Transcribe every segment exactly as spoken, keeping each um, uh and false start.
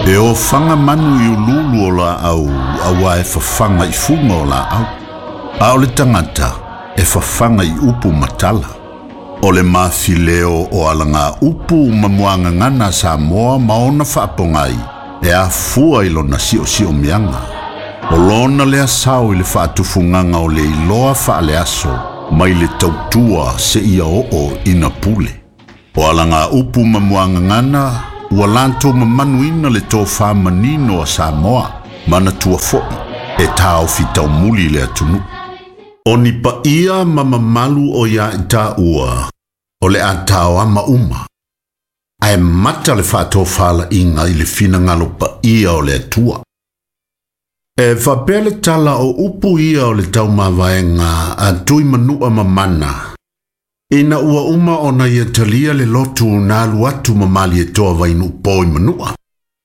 E o fanga manu i ululu o la au, awa e fafanga i funga o la au. A o le tangata, e fafanga i upu matala. O le mafileo o alanga upu mamuanga ngana Samoa maona whaapongai, e a fua i lona sio sio mianga. O lona le asau i le whaatufunganga o le iloa wha le aso, mai le tautua se ia o o ina pule. O alanga upu mamuanga ngana, ua lanto mamanuina le tō whamanino a Samoa, mana tua foi, e tāo fitau muli le atunu. O ni pa ia mamamalu o ia i tā ua, o le a tāo ama uma. Ai mata le whaatō whala inga i le fina ngalo pa ia o le atua. E whapele tala o upu ia o le tau mawaenga a tui manua mamana. Ina ua uma o na ia talia le lotu na luatu mamali e toa vainu poi manua.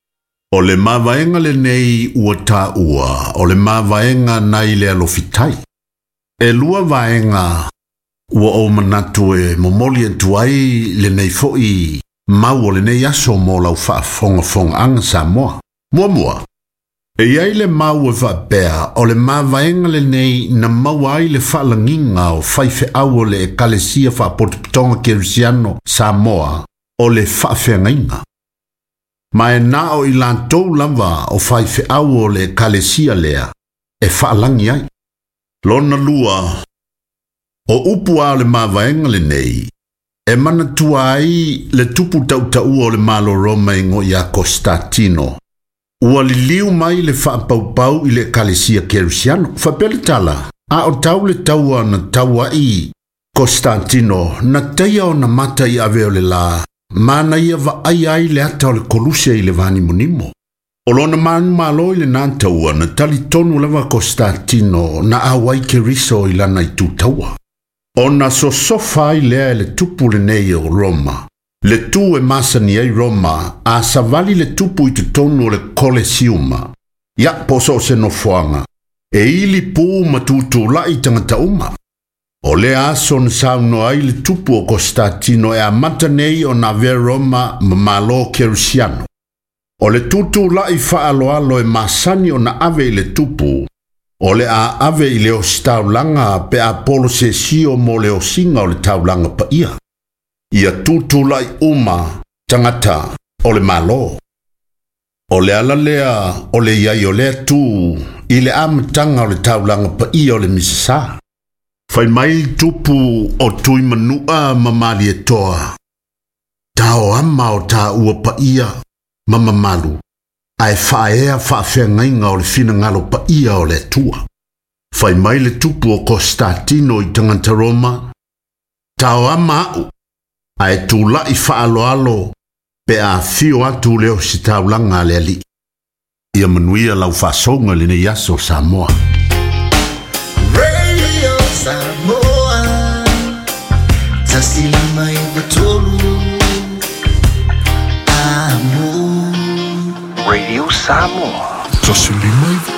O le mawaenga le nei ua ta ua, o le mawaenga nai le alofitai. E lua vaenga ua o manatu e momoli e tuai le nei foi mau o le nei aso mo lau wha fonga fonga anga Samoa. Mua mua. E iai le mau e whaapea o le mawaenga le nei na mawai le whaalanginga o whaife au o le e kalesia whaapotipitonga Kerisiano Samoa o le whaafengainga. Ma e na o ilantou lava o whaife au o le kalesia lea e whaalangi ai. Lona lua o upu a le mawaenga le nei e mana tuai le tupu tau tau o le malo Roma ingo ia Constantino. Ua li liu mai le whaapaupau i le kalesia Kerisiano. Whapele tala, a o tau le taua na taua i Constantino na teia o na mata i ave o le la, mana ia va ai ai le ata o le koluse i le vani monimo. O lona manu malo i le nantaua na tali tonu leva Constantino na awai keriso i lana i tu taua. O na so sofa i lea le tupu le nei o Roma. Le tu e masani ai Roma a savali le tupu i te tonu o le Colosseum. Ia poso se no fuanga. E ili pu matutu la i tangata uma. O le aso na sauno ai le tupu o Constantino e a matanei o na ve Roma mamalo Kerisiano. O le tutu la i faalo alo e masani o na ave i le tupu. O le a ave i le o staulanga pe a polo se sio mo le o singa o le taulanga pa ia. Ia tutu lai uma tangata o le malo. O le alalea o le iai o le tu i le amatanga o le taulanga pa ia o le misisa. Fai mai tupu o tui manua mamali e toa. Tao ama o ta ua pa ia mamamalu. Ai whaea whaafengainga o le fina ngalo pa ia o le tua. Fai mai le tupu o Constantino i tangata Roma. Tao ama au. Ai tu la i whaalo alo pe a fio atu leo si taulanga le ali. Ia manuia lau whasonga le nei aso Samoa. Radio Samoa Tasila mai batolu Amo Radio Samoa Tasila mai